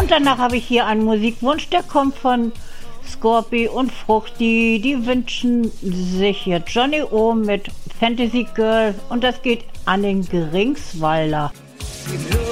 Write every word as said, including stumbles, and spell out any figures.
Und danach habe ich hier einen Musikwunsch, der kommt von Scorpi und Fruchti. Die wünschen sich hier Johnny O mit Fantasy Girl und das geht an den Gringswalder.